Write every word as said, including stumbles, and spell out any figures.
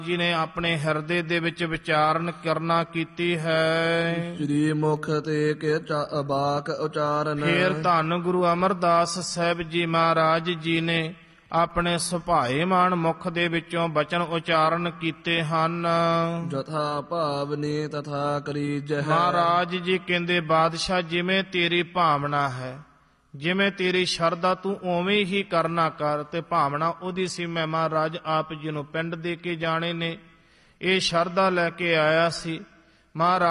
ਜੀ ਨੇ ਆਪਣੇ ਹਿਰਦੇ ਦੇ ਵਿੱਚ ਵਿਚਾਰਨ ਕਰਨਾ ਕੀਤੀ ਹੈ। ਸ੍ਰੀ ਮੁਖ ਤੇ ਕੇ ਚਾ- ਬਾਕ ਉਚਾਰਨ। ਫੇਰ ਧੰਨ ਗੁਰੂ ਅਮਰਦਾਸ ਸਾਹਿਬ ਜੀ ਮਹਾਰਾਜ ਜੀ ਨੇ ਆਪਣੇ ਸੁਭਾਏਮਾਨ ਮੁਖ ਦੇ ਵਿੱਚੋਂ ਬਚਨ ਉਚਾਰਨ ਕੀਤੇ ਹਨ। ਜਥਾ ਭਾਵਨੀ ਤਥਾ ਕਰੀਜਹਿ। ਮਹਾਰਾਜ ਜੀ ਕਹਿੰਦੇ, ਬਾਦਸ਼ਾਹ ਜਿਵੇਂ ਤੇਰੀ ਭਾਵਨਾ ਹੈ, ਜਿਵੇਂ ਤੇਰੀ ਸ਼ਰਧਾ, ਤੂੰ ਉਵੇਂ ਹੀ ਕਰਨਾ ਕਰ। ਤੇ ਭਾਵਨਾ ਉਹਦੀ ਸੀ, ਮੈਂ ਮਹਾਰਾਜ ਆਪ ਜੀ ਨੂੰ ਪਿੰਡ ਦੇ ਕੇ ਜਾਣੇ ਨੇ, ਇਹ ਸ਼ਰਧਾ ਲੈ ਕੇ ਆਇਆ ਸੀ। ਮਹਾਰਾਜ